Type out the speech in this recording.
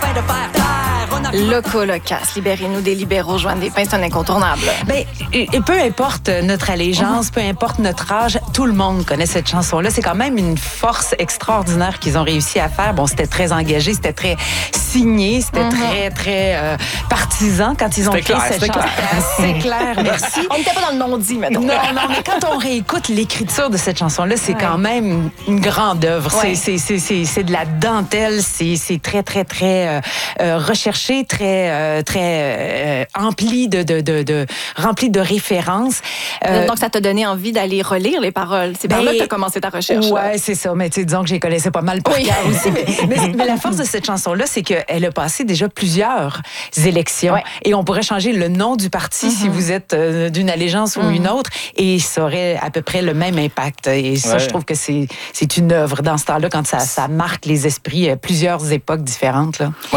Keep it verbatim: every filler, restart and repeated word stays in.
Loco Locas, libérez-nous des libéraux, Joanne Despins, c'est un incontournable. Ben, et peu importe notre allégeance, uh-huh. peu importe notre âge, tout le monde connaît cette chanson-là. C'est quand même une force extraordinaire qu'ils ont réussi à faire. Bon, c'était très engagé, c'était très signé, c'était uh-huh. très, très euh, partisan quand ils ont c'était créé clair, cette c'était chanson. Clair. C'est clair, merci. On n'était pas dans le non-dit, maintenant. Non, non, mais quand on réécoute l'écriture de cette chanson-là, c'est ouais. quand même une grande œuvre. Ouais. C'est, c'est, c'est, c'est de la dentelle, c'est, c'est très, très, très euh, euh, recherché, très... Euh, très euh, rempli de, de, de, de rempli de références. Euh, Donc, ça t'a donné envie d'aller relire les paroles. C'est ben, par là que tu as commencé ta recherche. Oui, là. c'est ça. Mais tu sais, disons que je les connaissais pas mal par oui. cœur aussi. Mais, mais, mais la force de cette chanson-là, c'est qu'elle a passé déjà plusieurs élections. Ouais. Et on pourrait changer le nom du parti mm-hmm. si vous êtes euh, d'une allégeance ou mm-hmm. une autre. Et ça aurait à peu près le même impact. Et ça, ouais. je trouve que c'est, c'est une œuvre dans ce temps-là, quand ça, ça marque les esprits, plusieurs époques différentes. Là. Ouais.